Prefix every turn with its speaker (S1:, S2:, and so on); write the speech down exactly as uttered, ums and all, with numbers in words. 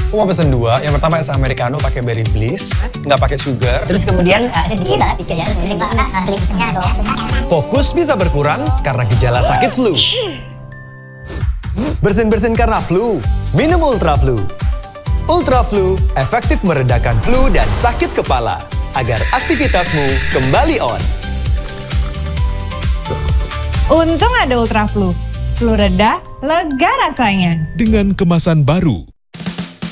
S1: Aku mau pesen dua. Yang pertama es americano pakai berry bliss, nggak pakai sugar.
S2: Terus kemudian uh, sedikit banget dikit ya. Terus kemudian uh, blitznya dong.
S1: Fokus bisa berkurang karena gejala sakit flu. Bersin-bersin karena flu, minum Ultra Flu. Ultra Flu efektif meredakan flu dan sakit kepala agar aktivitasmu kembali on.
S3: Untung ada Ultra Flu. Flu reda, lega rasanya.
S4: Dengan kemasan baru.